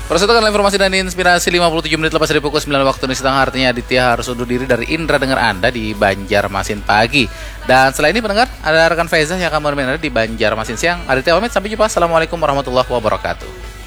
Persetukan informasi dan inspirasi 57 menit lepas dari pukul 9 waktu Indonesia Tengah. Artinya Aditya harus undur diri dari Indra Dengar Anda di Banjarmasin pagi. Dan setelah ini pendengar, ada rekan Faizah yang akan menemani Anda di Banjarmasin siang. Aditya pamit, sampai jumpa. Assalamualaikum warahmatullahi wabarakatuh.